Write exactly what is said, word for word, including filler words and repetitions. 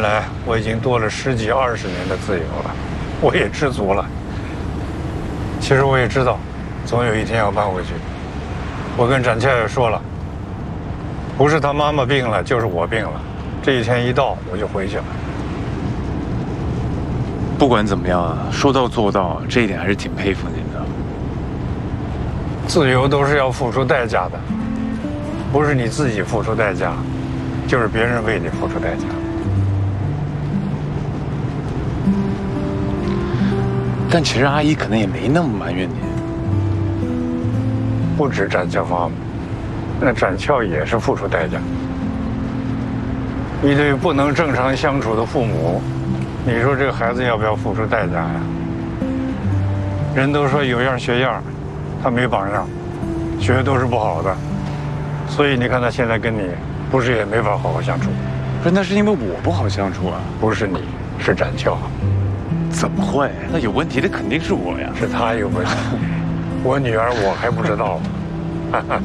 年来，我已经多了十几二十年的自由了，我也知足了。其实我也知道，总有一天要搬回去。我跟展俏也说了，不是他妈妈病了，就是我病了。这一天一到，我就回去了。 不管怎么样啊，说到做到，这一点还是挺佩服您的。 自由都是要付出代价的，不是你自己付出代价，就是别人为你付出代价。 但其实阿姨可能也没那么埋怨您。 不止展俏妈妈，那展俏也是付出代价。一对不能正常相处的父母，你说这个孩子要不要付出代价呀？人都说有样学样，他没榜样，学的都是不好的，所以你看他现在跟你，不是也没法好好相处？ 不是，那是因为我不好相处啊。 不是你，是展俏。 怎么会？那有问题的肯定是我呀。 是他有问题，我女儿我还不知道吗？